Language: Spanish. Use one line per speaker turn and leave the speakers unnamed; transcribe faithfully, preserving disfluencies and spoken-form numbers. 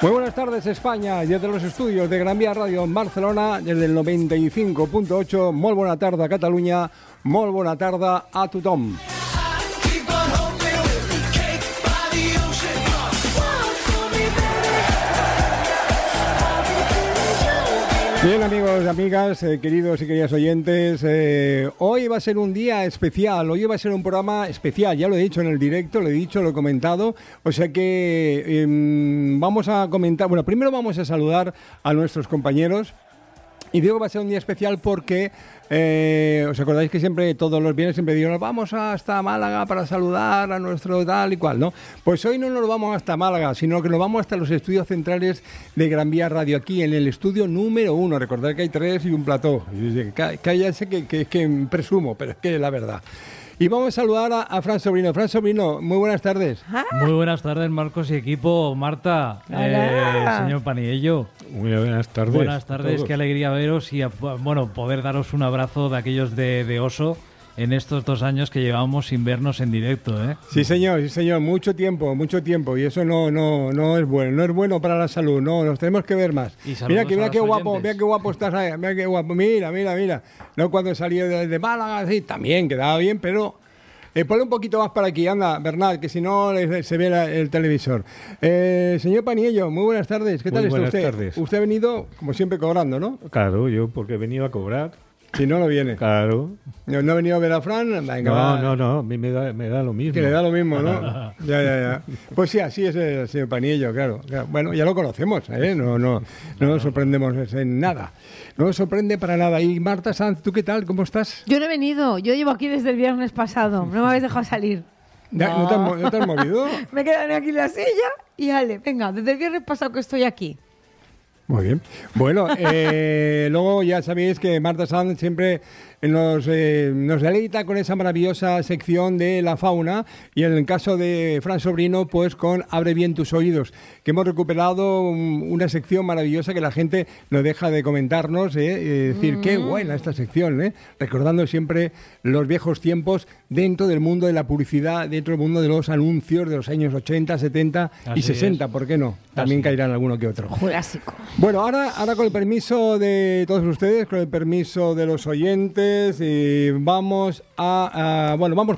Muy buenas tardes, España, desde los estudios de Gran Vía Radio en Barcelona, desde el noventa y cinco punto ocho. Molt bona tarda, Catalunya. Molt bona tarda a tothom. Bien, amigos y amigas, eh, queridos y queridas oyentes, eh, hoy va a ser un día especial, hoy va a ser un programa especial, ya lo he dicho en el directo, lo he dicho, lo he comentado, o sea que eh, vamos a comentar, bueno, primero vamos a saludar a nuestros compañeros. Y digo que va a ser un día especial porque, eh, ¿os acordáis que siempre, todos los viernes, siempre digo, nos vamos hasta Málaga para saludar a nuestro tal y cual, ¿no? Pues hoy no nos vamos hasta Málaga, sino que nos vamos hasta los estudios centrales de Gran Vía Radio, aquí en el estudio número uno. Recordad que hay tres y un plató. Cállense que, que, que presumo, pero es que es la verdad. Y vamos a saludar a, a Fran Sobrino. Fran Sobrino, muy buenas tardes.
Muy buenas tardes, Marcos y equipo. Marta, eh, señor Paniello.
Muy buenas tardes.
Buenas tardes, qué alegría veros y bueno, poder daros un abrazo de aquellos de, de oso en estos dos años que llevamos sin vernos en directo, ¿eh?
Sí, señor, sí, señor. Mucho tiempo, mucho tiempo. Y eso no, no, no es bueno. No es bueno para la salud. No, nos tenemos que ver más. Mira que mira qué guapo, oyentes. Mira qué guapo estás ahí. Mira qué guapo. Mira, mira, mira. No cuando salí de, de Málaga, sí, también quedaba bien, pero eh, ponle un poquito más para aquí. Anda, Bernat, que si no se ve la, el televisor. Eh, señor Paniello, muy buenas tardes. ¿Qué tal
muy
está usted?
Buenas tardes.
Usted ha venido, como siempre, cobrando, ¿no?
Claro, yo porque he venido a cobrar.
Si no, no viene.
Claro.
No, no ha venido a ver a Fran. Venga,
no,
va.
no, no, a mí me da, me da lo mismo.
Que le da lo mismo, ¿no? ya, ya, ya. Pues sí, así es el señor Paniello, claro. claro. Bueno, ya lo conocemos, ¿eh? No, no, no nos sorprendemos en nada. No nos sorprende para nada. Y Marta Sanz, ¿tú qué tal? ¿Cómo estás?
Yo no he venido. Yo llevo aquí desde el viernes pasado. No me habéis dejado salir.
No, ¿No, te, has, ¿no te has movido?
Me he quedado aquí en la silla y ale, venga, desde el viernes pasado que estoy aquí.
Muy bien. Bueno, eh, luego ya sabéis que Marta Sanz siempre nos, eh, nos deleita con esa maravillosa sección de la fauna y en el caso de Fran Sobrino, pues con Abre bien tus oídos, que hemos recuperado un, una sección maravillosa que la gente no deja de comentarnos, eh, y decir, mm. qué buena esta sección, eh, recordando siempre los viejos tiempos dentro del mundo de la publicidad, dentro del mundo de los anuncios de los años ochenta, setenta y sesenta, es. ¿Por qué no? También Así caerán alguno que otro.
Jurásico.
Bueno, ahora, ahora con el permiso de todos ustedes, con el permiso de los oyentes, y vamos a, a bueno, vamos